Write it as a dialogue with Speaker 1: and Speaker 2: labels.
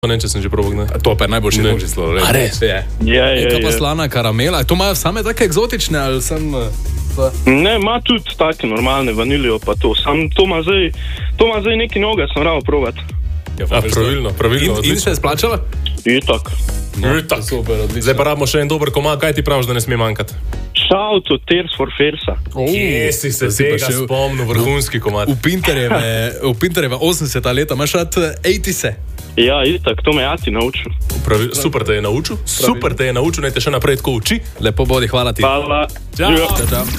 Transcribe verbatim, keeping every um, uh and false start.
Speaker 1: Ne, če sem že probal, ne.
Speaker 2: To pa je najboljši možni sladoled.
Speaker 1: A res?
Speaker 2: Je.
Speaker 3: Ja, ja,
Speaker 2: Kaj pa
Speaker 3: ja.
Speaker 2: slana karamela? To imajo same take eksotične ali sem... Pa...
Speaker 3: Ne, ima tudi take normalne vanilijo, pa to. Sam to ima zdaj, to ima zdaj neki noga, sem rado provat.
Speaker 2: Ja,
Speaker 1: A, pravilno, pravilno.
Speaker 2: In, in se je splačala?
Speaker 3: Itak.
Speaker 1: No, tak.
Speaker 2: Super, odlično.
Speaker 1: Zdaj pa rabimo še en dober komad, kaj ti praviš, da ne sme manjkati?
Speaker 3: Shout to Tears for Fearsa.
Speaker 2: Oh,
Speaker 1: Kje si se
Speaker 2: si pa
Speaker 1: tega
Speaker 2: še v-
Speaker 1: spomnil, vrhunski komad?
Speaker 2: V Pinterjeve, v Pinterjeve osemdeseta leta imaš rad osemdesete.
Speaker 3: Ja, itak, to me Ati naučil.
Speaker 1: Pravi, super te je naučil, super te je naučil, naj te še naprej tako uči.
Speaker 2: Lepo bodi, hvala ti.
Speaker 3: Hvala.
Speaker 1: Čau.
Speaker 3: Živijo.
Speaker 2: Čau, čau.